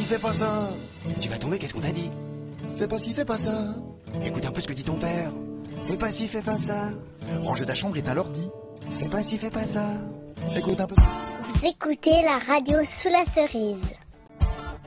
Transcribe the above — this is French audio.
fais pas ça. Tu vas tomber, qu'est-ce qu'on t'a dit? Fais pas ci, fais pas ça. Écoute un peu ce que dit ton père. Fais pas ci, fais pas ça. Range ta chambre et à l'ordi. Fais pas ci, fais pas ça. Écoute un peu. Vous écoutez la radio sous la cerise.